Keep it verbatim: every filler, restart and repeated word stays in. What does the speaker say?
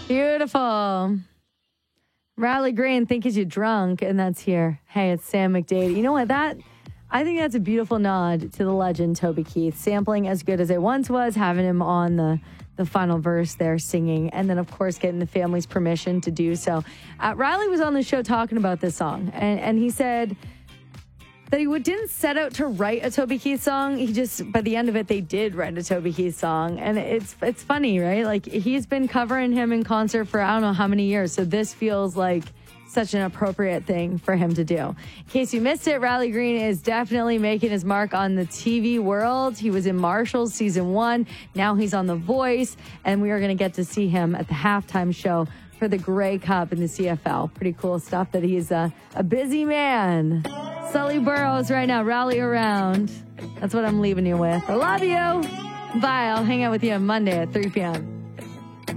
Beautiful. Riley Green, Think Is You Drunk? And that's here. Hey, it's Sam McDade. You know what? That I think that's a beautiful nod to the legend Toby Keith. Sampling As Good As It Once Was, having him on the, the final verse there singing, and then, of course, getting the family's permission to do so. Uh, Riley was on the show talking about this song, and, and he said that he didn't set out to write a Toby Keith song. He just, by the end of it, they did write a Toby Keith song. And it's it's funny, right? Like, he's been covering him in concert for I don't know how many years. So this feels like such an appropriate thing for him to do. In case you missed it, Riley Green is definitely making his mark on the T V world. He was in Marshall's season one. Now he's on The Voice. And we are going to get to see him at the halftime show for the Grey Cup in the C F L. Pretty cool stuff that he's a, a busy man. Sully Burrows right now, Rally Around. That's what I'm leaving you with. I love you. Bye. I'll hang out with you on Monday at three p.m.